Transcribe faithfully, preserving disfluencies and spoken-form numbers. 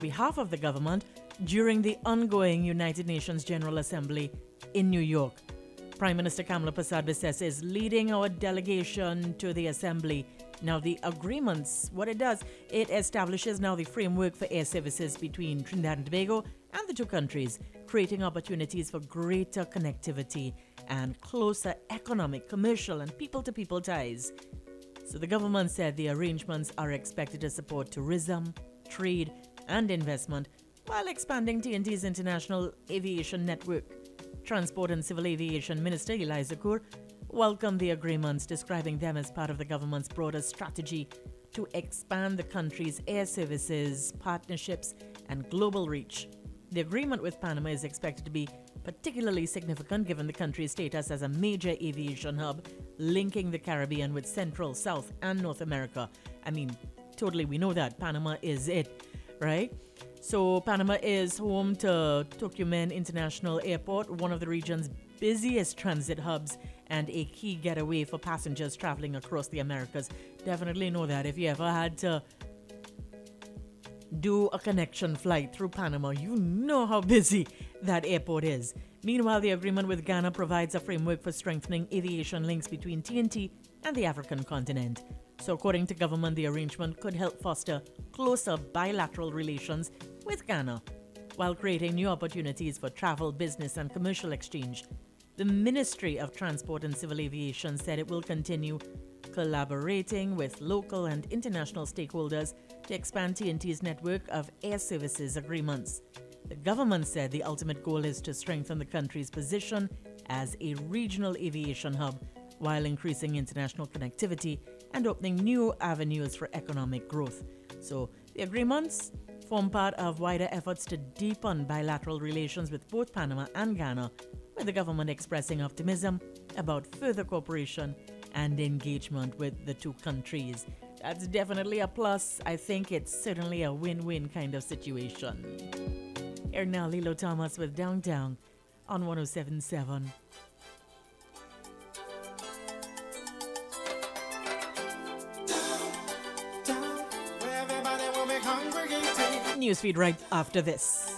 behalf of the government during the ongoing United Nations General Assembly in New York. Prime Minister Kamala Persad-Bissessar is leading our delegation to the Assembly. Now, the agreements, what it does, it establishes now the framework for air services between Trinidad and Tobago and the two countries, creating opportunities for greater connectivity and closer economic, commercial, and people-to-people ties. So the government said the arrangements are expected to support tourism, trade, and investment while expanding T N T's international aviation network. Transport and Civil Aviation Minister Eliza Kur welcomed the agreements, describing them as part of the government's broader strategy to expand the country's air services, partnerships, and global reach. The agreement with Panama is expected to be particularly significant given the country's status as a major aviation hub linking the Caribbean with Central, South, and North America. I mean, totally, we know that. Panama is it, right? So Panama is home to Tocumen International Airport, one of the region's busiest transit hubs and a key getaway for passengers traveling across the Americas. Definitely know that. If you ever had to do a connection flight through Panama, you know how busy that airport is. Meanwhile, the agreement with Ghana provides a framework for strengthening aviation links between T N T and the African continent. So according to government, the arrangement could help foster closer bilateral relations with Ghana, while creating new opportunities for travel, business, and commercial exchange. The Ministry of Transport and Civil Aviation said it will continue collaborating with local and international stakeholders to expand T N T's network of air services agreements. The government said the ultimate goal is to strengthen the country's position as a regional aviation hub while increasing international connectivity and opening new avenues for economic growth. So the agreements form part of wider efforts to deepen bilateral relations with both Panama and Ghana, with the government expressing optimism about further cooperation and engagement with the two countries. That's definitely a plus. I think it's certainly a win-win kind of situation. Here now, Lilo Thomas with Downtown on one oh seven point seven. Newsfeed right after this.